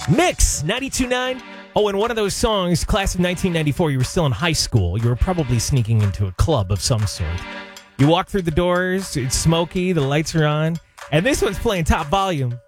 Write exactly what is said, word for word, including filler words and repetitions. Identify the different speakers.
Speaker 1: Mix ninety-two point nine. Oh, and one of those songs, class of nineteen ninety-four, you were still in high school. You were probably sneaking into a club of some sort. You walk through the doors, it's smoky, the lights are on, and this one's playing top volume.